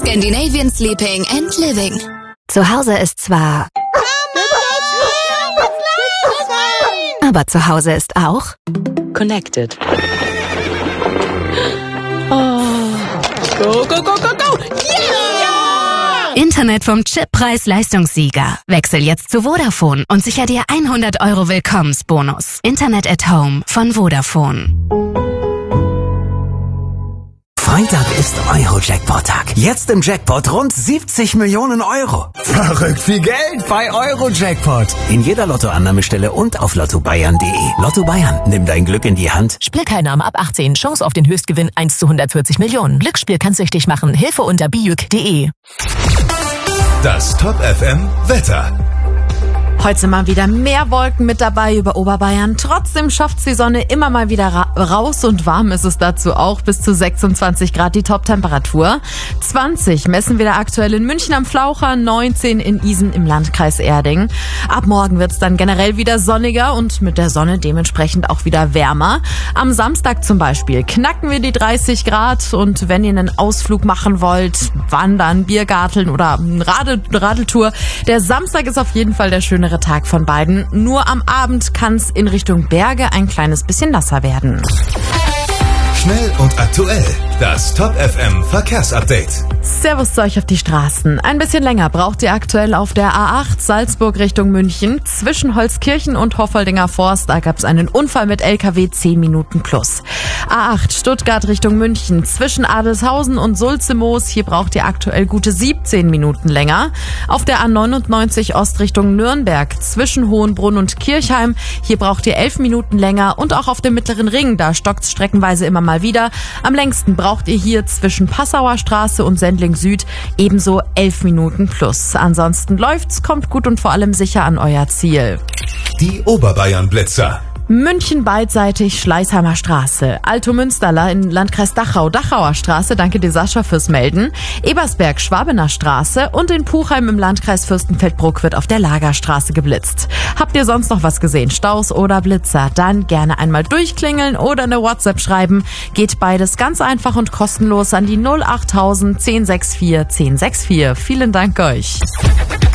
Scandinavian Sleeping and Living. Zu Hause ist zwar... Aber zu Hause ist auch... Connected. Oh. Go, go, go, go, go! Yeah! Internet vom Chip Preis-Leistungssieger. Wechsel jetzt zu Vodafone und sicher dir 100 € Willkommensbonus. Internet at Home von Vodafone. Freitag ist Euro-Jackpot-Tag. Jetzt im Jackpot rund 70 Millionen €. Verrückt viel Geld bei Euro-Jackpot. In jeder Lottoannahmestelle und auf lottobayern.de. Lotto Bayern, nimm dein Glück in die Hand. Spielteilnahme ab 18. Chance auf den Höchstgewinn 1 zu 140 Millionen. Glücksspiel kann süchtig machen. Hilfe unter bijuk.de. Das Top FM Wetter. Heute mal wieder mehr Wolken mit dabei über Oberbayern. Trotzdem schafft's die Sonne immer mal wieder raus und warm ist es dazu auch. Bis zu 26 Grad die Top-Temperatur. 20 messen wir da aktuell in München am Flaucher, 19 in Isen im Landkreis Erding. Ab morgen wird's dann generell wieder sonniger und mit der Sonne dementsprechend auch wieder wärmer. Am Samstag zum Beispiel knacken wir die 30 Grad und wenn ihr einen Ausflug machen wollt, wandern, Biergarteln oder eine Radeltour, der Samstag ist auf jeden Fall der schönere Tag von beiden. Nur am Abend kann es in Richtung Berge ein kleines bisschen nasser werden. Schnell und aktuell. Das Top FM Verkehrsupdate. Servus zu euch auf die Straßen. Ein bisschen länger braucht ihr aktuell auf der A8 Salzburg Richtung München. Zwischen Holzkirchen und Hoffoldinger Forst, da gab es einen Unfall mit LKW 10 Minuten plus. A8 Stuttgart Richtung München. Zwischen Adelshausen und Sulzemoos, hier braucht ihr aktuell gute 17 Minuten länger. Auf der A99 Ost Richtung Nürnberg. Zwischen Hohenbrunn und Kirchheim, hier braucht ihr 11 Minuten länger. Und auch auf dem Mittleren Ring, da stockt es streckenweise immer mal wieder. Am längsten braucht ihr hier zwischen Passauer Straße und Sendling Süd ebenso 11 Minuten plus. Ansonsten läuft's, kommt gut und vor allem sicher an euer Ziel. Die Oberbayern-Blitzer. München beidseitig Schleißheimer Straße, Altomünsterler in Landkreis Dachau, Dachauer Straße, danke dir Sascha fürs Melden, Ebersberg Schwabener Straße und in Puchheim im Landkreis Fürstenfeldbruck wird auf der Lagerstraße geblitzt. Habt ihr sonst noch was gesehen, Staus oder Blitzer, dann gerne einmal durchklingeln oder eine WhatsApp schreiben. Geht beides ganz einfach und kostenlos an die 08000 1064 1064. Vielen Dank euch.